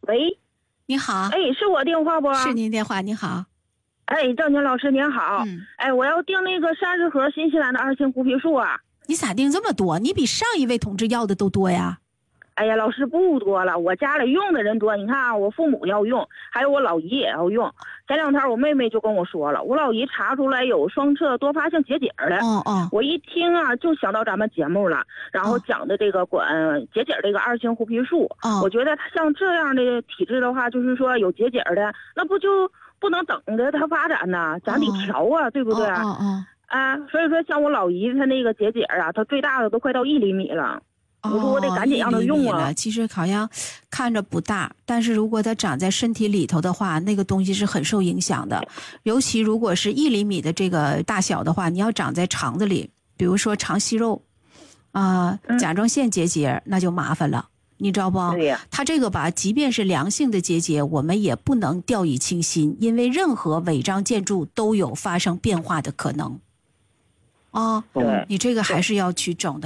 喂， 你好。 哎，是我电话不？ 是您电话，你好。 哎，赵宁老师您好。哎，我要订那个30盒新西兰的2星胡皮树啊。 你咋订这么多？你比上一位同志要的都多呀。 哎呀，老师不多了，我家里用的人多。你看啊，我父母要用，还有我老姨也要用。前2天我妹妹就跟我说了，我老姨查出来有双侧多发性结节了。我一听啊，就想到咱们节目了，然后讲的这个管结节这个2星胡皮树。我觉得它像这样的体质的话，就是说有结节的，那不就不能等着它发展呢？咱得调啊，对不对？所以说像我老姨她那个结节啊，它最大的都快到1厘米了。我说我得赶紧让他用啊。 其实好像看着不大，但是如果它长在身体里头的话，那个东西是很受影响的。尤其如果是1厘米的这个大小的话，你要长在肠子里，比如说肠息肉甲状腺结节，那就麻烦了，你知道不？ 对呀。 它这个吧，即便是良性的结节，我们也不能掉以轻心，因为任何违章建筑都有发生变化的可能。 对， 你这个还是要去整的。